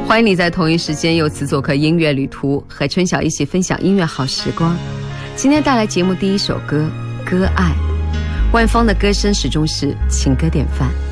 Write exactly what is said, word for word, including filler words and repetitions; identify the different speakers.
Speaker 1: 欢迎你在同一时间由此做客音乐旅途，和春晓一起分享音乐好时光。今天带来节目第一首歌《歌爱》，万芳的歌声始终是情歌典范。